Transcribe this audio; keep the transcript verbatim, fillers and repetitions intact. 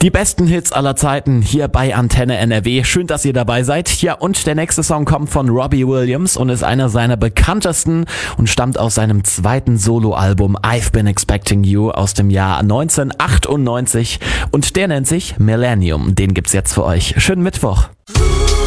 Die besten Hits aller Zeiten hier bei Antenne N R W. Schön, dass ihr dabei seid. Ja, und der nächste Song kommt von Robbie Williams und ist einer seiner bekanntesten und stammt aus seinem zweiten Soloalbum I've Been Expecting You aus dem Jahr neunzehnhundertachtundneunzig und der nennt sich Millennium. Den gibt's jetzt für euch. Schönen Mittwoch.